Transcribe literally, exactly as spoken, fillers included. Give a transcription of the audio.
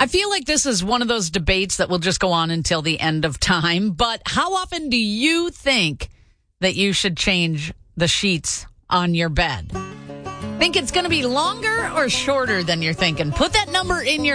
I feel like this is one of those debates that will just go on until the end of time. But how often do you think that you should change the sheets on your bed? Think it's going to be longer or shorter than you're thinking? Put that number in your